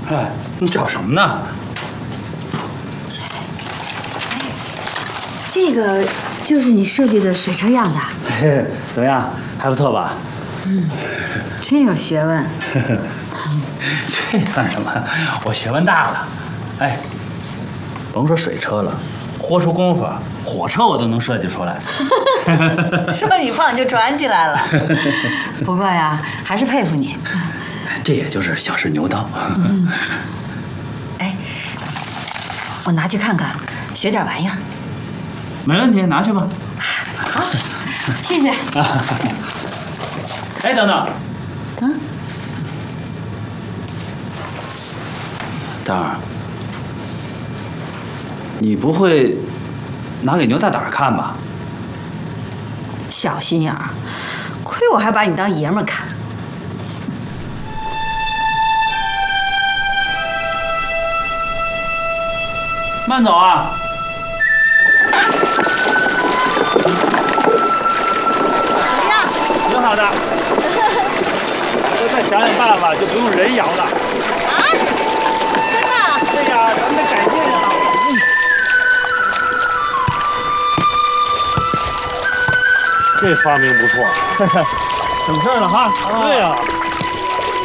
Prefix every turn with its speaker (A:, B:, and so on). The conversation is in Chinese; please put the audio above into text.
A: 哎，你找什么呢？
B: 这个就是你设计的水车样子啊？
A: 嘿，怎么样？还不错吧？
B: 真有学问。
A: 这算什么？我学问大了。哎，甭说水车了，豁出功夫，火车我都能设计出来。
B: 说你胖就转起来了。不过呀，还是佩服你。
A: 这也就是小试牛刀。
B: 哎，我拿去看看，学点玩意儿。
A: 没问题，拿去吧。
B: 好，谢谢。
A: 哎，等等。当然，你不会拿给牛大胆看吧？
B: 小心眼儿，亏我还把你当爷们儿看。
A: 慢走啊！
B: 怎么样？
A: 挺好的。再想想办法，就不用人摇了。
B: 啊？真的？
A: 对呀，咱们得改进啊。
C: 这发明不错，
A: 省事儿了哈。
C: 对呀。